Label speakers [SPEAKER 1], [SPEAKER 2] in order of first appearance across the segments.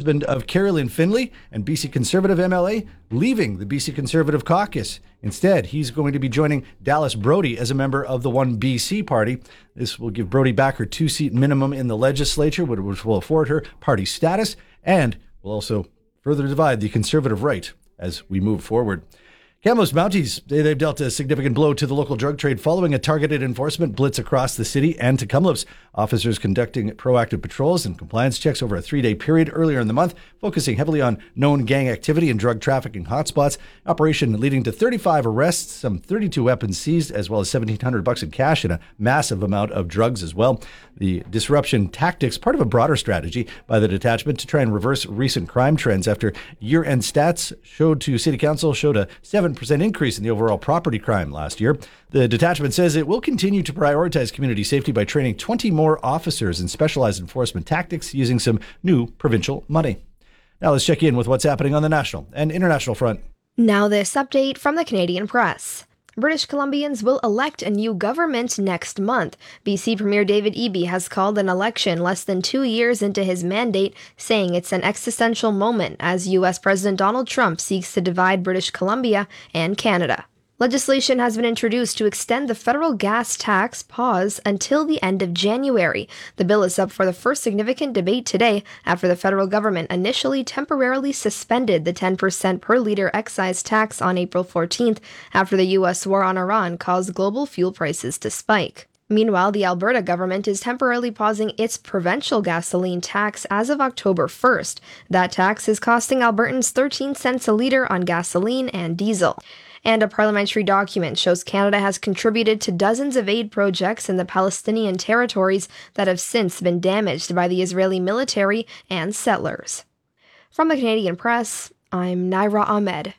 [SPEAKER 1] husband of Carolyn Finlay and BC Conservative MLA, leaving the BC Conservative caucus. Instead, he's going to be joining Dallas Brody as a member of the One BC party. This will give Brody back her 2-seat minimum in the legislature, which will afford her party status, and will also further divide the Conservative right as we move forward. Kamloops Mounties, they've dealt a significant blow to the local drug trade following a targeted enforcement blitz across the city and to Kamloops. Officers conducting proactive patrols and compliance checks over a 3-day period earlier in the month, focusing heavily on known gang activity and drug trafficking hotspots. Operation leading to 35 arrests, some 32 weapons seized, as well as $1,700 in cash and a massive amount of drugs as well. The disruption tactics, part of a broader strategy by the detachment to try and reverse recent crime trends after year-end stats showed to City Council showed a 7% increase in the overall property crime last year. The detachment says it will continue to prioritize community safety by training 20 more officers in specialized enforcement tactics using some new provincial money. Now let's check in with what's happening on the national and international front.
[SPEAKER 2] Now this update from the Canadian Press. British Columbians will elect a new government next month. BC Premier David Eby has called an election less than 2 years into his mandate, saying it's an existential moment as U.S. President Donald Trump seeks to divide British Columbia and Canada. Legislation has been introduced to extend the federal gas tax pause until the end of January. The bill is up for the first significant debate today after the federal government initially temporarily suspended the 10% per liter excise tax on April 14th after the U.S. war on Iran caused global fuel prices to spike. Meanwhile, the Alberta government is temporarily pausing its provincial gasoline tax as of October 1st. That tax is costing Albertans 13 cents a litre on gasoline and diesel. And a parliamentary document shows Canada has contributed to dozens of aid projects in the Palestinian territories that have since been damaged by the Israeli military and settlers. From the Canadian Press, I'm Naira Ahmed.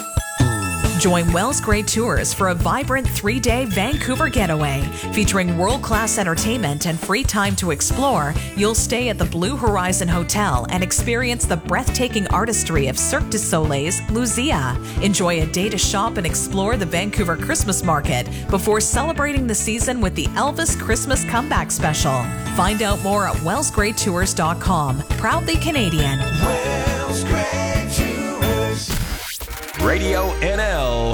[SPEAKER 3] Join Wells Grade Tours for a vibrant 3-day Vancouver getaway. Featuring world-class entertainment and free time to explore, you'll stay at the Blue Horizon Hotel and experience the breathtaking artistry of Cirque du Soleil's Lucia. Enjoy a day to shop and explore the Vancouver Christmas Market before celebrating the season with the Elvis Christmas Comeback Special. Find out more at wellsgradetours.com. Proudly Canadian.
[SPEAKER 4] Wells Grade Tours. Radio NL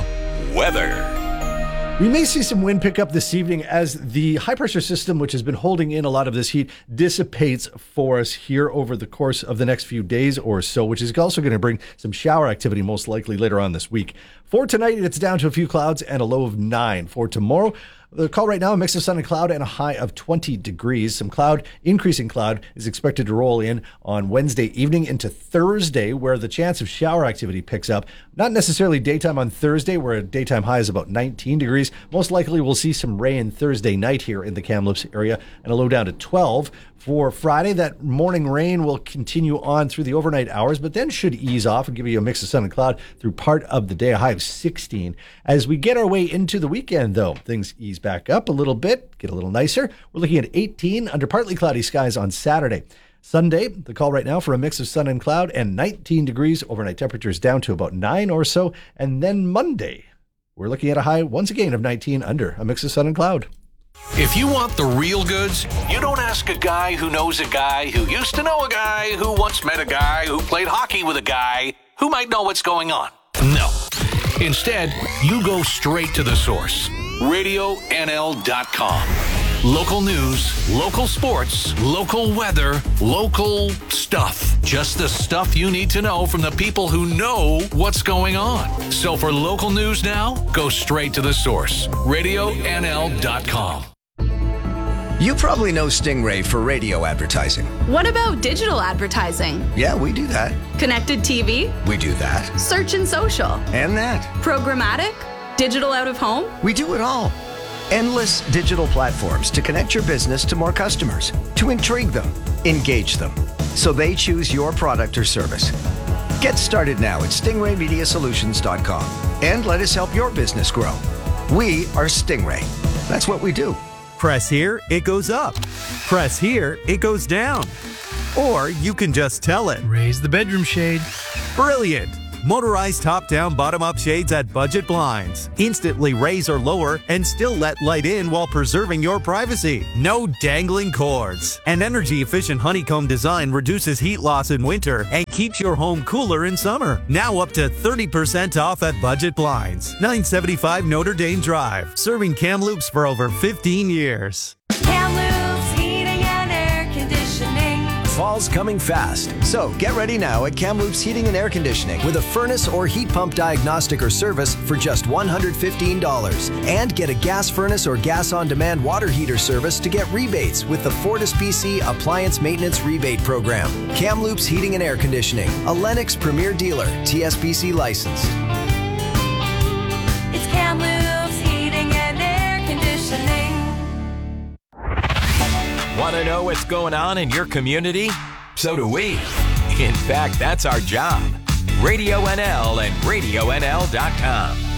[SPEAKER 4] weather.
[SPEAKER 1] We may see some wind pick up this evening as the high-pressure system, which has been holding in a lot of this heat, dissipates for us here over the course of the next few days or so, which is also going to bring some shower activity most likely later on this week. For tonight, it's down to a few clouds and a low of 9. For tomorrow, the call right now, a mix of sun and cloud and a high of 20 degrees. Some cloud, increasing cloud, is expected to roll in on Wednesday evening into Thursday, where the chance of shower activity picks up. Not necessarily daytime on Thursday, where a daytime high is about 19 degrees. Most likely we'll see some rain Thursday night here in the Kamloops area and a low down to 12. For Friday, that morning rain will continue on through the overnight hours, but then should ease off and give you a mix of sun and cloud through part of the day, a high of 16. As we get our way into the weekend, though, things ease back up a little bit, get a little nicer. We're looking at 18 under partly cloudy skies on Saturday. Sunday, the call right now for a mix of sun and cloud and 19 degrees. Overnight temperatures down to about 9 or so. And then Monday, we're looking at a high once again of 19 under a mix of sun and cloud.
[SPEAKER 4] If you want the real goods, you don't ask a guy who knows a guy who used to know a guy who once met a guy who played hockey with a guy who might know what's going on. No. Instead, you go straight to the source. RadioNL.com. Local news, local sports, local weather, local stuff. Just the stuff you need to know from the people who know what's going on. So for local news now, go straight to the source. RadioNL.com.
[SPEAKER 5] You probably know Stingray for radio advertising.
[SPEAKER 6] What about digital advertising?
[SPEAKER 5] Yeah, we do that.
[SPEAKER 6] Connected TV?
[SPEAKER 5] We do that.
[SPEAKER 6] Search and social?
[SPEAKER 5] And that.
[SPEAKER 6] Programmatic? Digital out of home?
[SPEAKER 5] We do it all. Endless digital platforms to connect your business to more customers, to intrigue them, engage them, so they choose your product or service. Get started now at stingraymediasolutions.com and let us help your business grow. We are Stingray. That's what we do.
[SPEAKER 7] Press here, it goes up. Press here, it goes down. Or you can just tell it.
[SPEAKER 8] Raise the bedroom shade.
[SPEAKER 7] Brilliant. Motorized top-down, bottom-up shades at Budget Blinds. Instantly raise or lower and still let light in while preserving your privacy. No dangling cords. An energy-efficient honeycomb design reduces heat loss in winter and keeps your home cooler in summer. Now up to 30% off at Budget Blinds. 975 Notre Dame Drive. Serving Kamloops for over 15 years.
[SPEAKER 8] Kamloops Heating and Air Conditioning.
[SPEAKER 5] Fall's coming fast, so get ready now at Kamloops Heating and Air Conditioning with a furnace or heat pump diagnostic or service for just $115. And get a gas furnace or gas on-demand water heater service to get rebates with the Fortis BC Appliance Maintenance Rebate Program. Kamloops Heating and Air Conditioning, a Lennox Premier Dealer, TSPC licensed.
[SPEAKER 8] It's Kamloops Heating and Air Conditioning.
[SPEAKER 9] Want to know what's going on in your community? So do we. In fact, that's our job. Radio NL and RadioNL.com.